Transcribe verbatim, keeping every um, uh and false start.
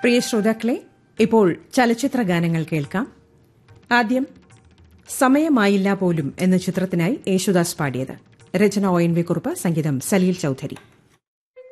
പ്രിയ ശ്രോതാക്കളെ, ഇപ്പോൾ ചലച്ചിത്ര ഗാനങ്ങൾ കേൾക്കാം. ആദ്യം സമയമായില്ല പോലും എന്ന ചിത്രത്തിനായി യേശുദാസ് പാടിയത്. രചന ഒ എൻ വി കുറുപ്പ്, സംഗീതം സലീൽ ചൌധരി.